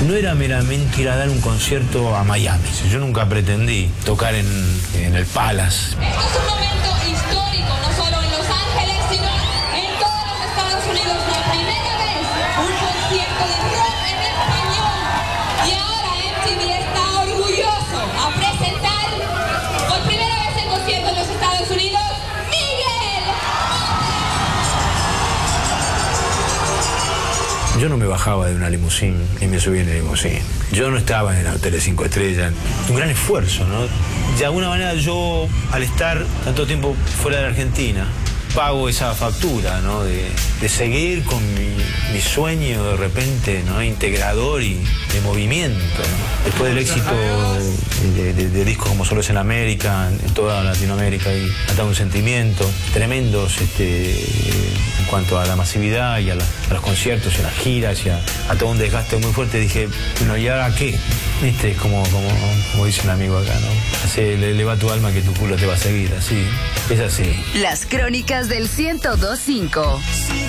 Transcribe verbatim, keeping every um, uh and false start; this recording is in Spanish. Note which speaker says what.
Speaker 1: no era meramente ir a dar un concierto a Miami. Yo nunca pretendí tocar en, en el Palace.
Speaker 2: Esto es un momento histórico, no solo en Los Ángeles, sino en todos los Estados Unidos. La primera vez un concierto de rock en español. Y ahora M T V está orgulloso a presentar por primera vez el concierto en los Estados Unidos, Miguel.
Speaker 1: Yo no me bajaba de una limusín ni me subía en el limusín. Yo no estaba en el hotel de cinco estrellas. Un gran esfuerzo, ¿no? De alguna manera yo, al estar tanto tiempo fuera de la Argentina, pago esa factura, ¿no? De, de seguir con mi, mi sueño de repente, ¿no? Integrador y de movimiento, ¿no? Después del éxito de, de, de discos como Solo es en América, en toda Latinoamérica, y Atado un Sentimiento, tremendos este, en cuanto a la masividad y a, la, a los conciertos y a las giras y a, a todo un desgaste muy fuerte, dije, bueno, ¿y ahora qué? ¿Viste? Es como, como, como dice un amigo acá, ¿no? Así, le, le va a tu alma que tu culo te va a seguir, así. Es así.
Speaker 3: Las crónicas del ciento dos punto cinco.